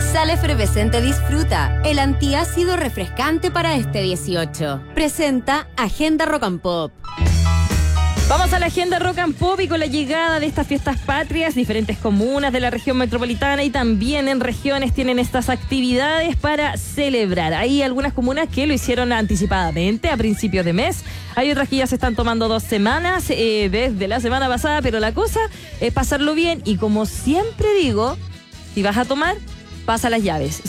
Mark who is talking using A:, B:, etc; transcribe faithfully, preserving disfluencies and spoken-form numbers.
A: Sal Efervescente disfruta el antiácido refrescante para este dieciocho. Presenta Agenda Rock and Pop.
B: Vamos a la agenda Rock and Pop y con la llegada de estas fiestas patrias, diferentes comunas de la región metropolitana y también en regiones tienen estas actividades para celebrar. Hay algunas comunas que lo hicieron anticipadamente a principios de mes, hay otras que ya se están tomando dos semanas eh, desde la semana pasada, pero la cosa es pasarlo bien y como siempre digo, si vas a tomar, pasa las llaves.